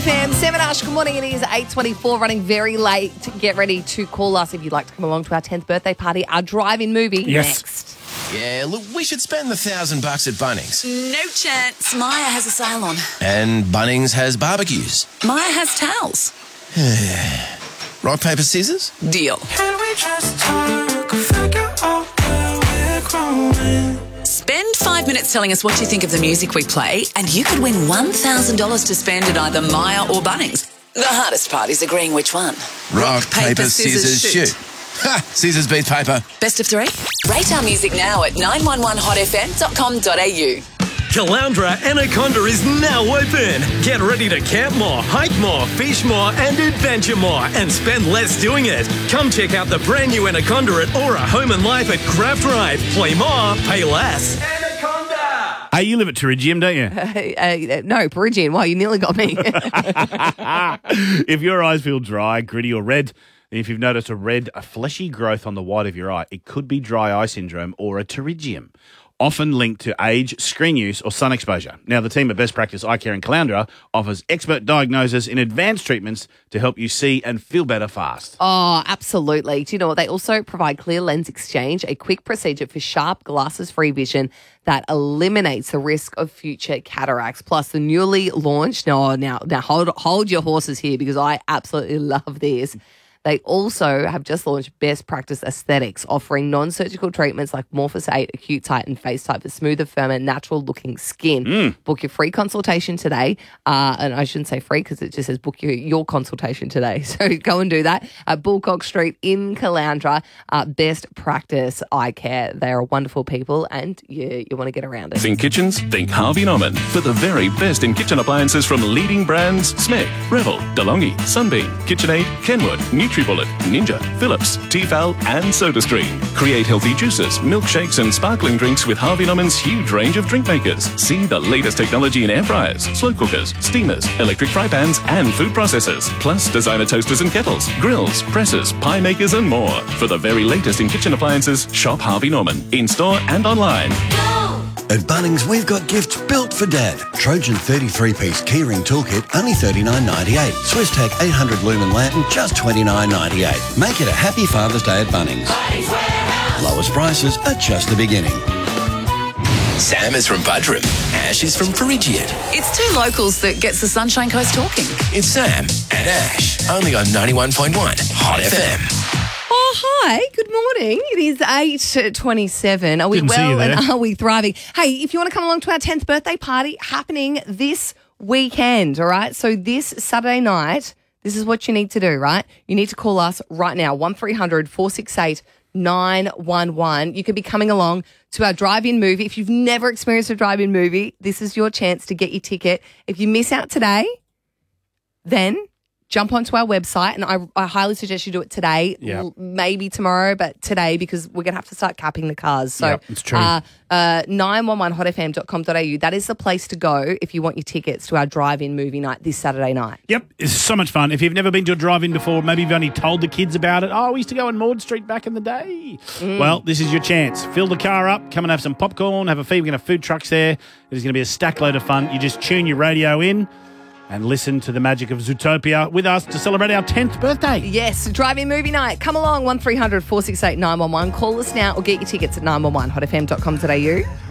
Fam, Sam and Ash, good morning. It is 8:24, running very late. Get ready to call us if you'd like to come along to our 10th birthday party, our drive-in movie next. Yeah, look, we should spend the $1,000 at Bunnings. No chance. Maya has a sale on. And Bunnings has barbecues. Maya has towels. Rock, paper, scissors? Deal. Can we just talk, figure out where we're growing? Spend 5 minutes telling us what you think of the music we play, and you could win $1,000 to spend at either Maya or Bunnings. The hardest part is agreeing which one. Rock, paper, scissors, shoot. Ha! Scissors beats paper. Best of three? Rate our music now at 911hotfm.com.au. Caloundra Anaconda is now open. Get ready to camp more, hike more, fish more and adventure more and spend less doing it. Come check out the brand new Anaconda at Aura Home and Life at Craft Drive. Play more, pay less. Anaconda! Hey, you live at Terigium, don't you? No, Perigian. Wow, you nearly got me. If your eyes feel dry, gritty or red, if you've noticed a fleshy growth on the white of your eye, it could be dry eye syndrome or a pterygium, often linked to age, screen use or sun exposure. Now, the team at Best Practice Eye Care in Caloundra offers expert diagnosis and advanced treatments to help you see and feel better fast. Oh, absolutely. Do you know what? They also provide clear lens exchange, a quick procedure for sharp, glasses-free vision that eliminates the risk of future cataracts. Plus, the newly launched, now hold your horses here because I absolutely love this. They also have just launched Best Practice Aesthetics, offering non-surgical treatments like Morphus 8, Acute Tight and Face Tight for smoother, firmer, natural-looking skin. Book your free consultation today. And I shouldn't say free because it just says book your consultation today. So go and do that at Bullcock Street in Caloundra. Best Practice Eye Care. They are wonderful people and you want to get around it. Think kitchens? Think Harvey Norman. For the very best in kitchen appliances from leading brands Smeg, Revel, DeLonghi, Sunbeam, KitchenAid, Kenwood, NutriBullet, Ninja, Philips, Tefal and SodaStream. Create healthy juices, milkshakes and sparkling drinks with Harvey Norman's huge range of drink makers. See the latest technology in air fryers, slow cookers, steamers, electric fry pans and food processors. Plus designer toasters and kettles, grills, presses, pie makers and more. For the very latest in kitchen appliances, shop Harvey Norman. In-store and online. At Bunnings, we've got gifts built for Dad. Trojan 33-piece keyring toolkit, only $39.98. SwissTech 800 lumen lantern, just $29.98. Make it a happy Father's Day at Bunnings. Lowest prices are just the beginning. Sam is from Buderim. Ash is from Perigian. It's two locals that gets the Sunshine Coast talking. It's Sam and Ash, only on 91.1 Hot FM. Oh, hi. Good morning. It is 8:27. Are we Didn't see you well there. and are we thriving? Hey, if you want to come along to our 10th birthday party happening this weekend, all right? So this Saturday night, this is what you need to do, right? You need to call us right now, 1300 468 911. You could be coming along to our drive-in movie. If you've never experienced a drive-in movie, this is your chance to get your ticket. If you miss out today, then jump onto our website, and I highly suggest you do it today, maybe tomorrow, but today because we're going to have to start capping the cars. So it's true. 911hotfm.com.au, that is the place to go if you want your tickets to our drive-in movie night this Saturday night. Yep, it's so much fun. If you've never been to a drive-in before, maybe you've only told the kids about it. Oh, we used to go on Maud Street back in the day. Well, this is your chance. Fill the car up, come and have some popcorn, have a feed. We're going to have food trucks there. There's going to be a stack load of fun. You just tune your radio in and listen to the magic of Zootopia with us to celebrate our 10th birthday. Yes, drive-in movie night. Come along, 1300 468 911. Call us now or get your tickets at 911hotfm.com.au.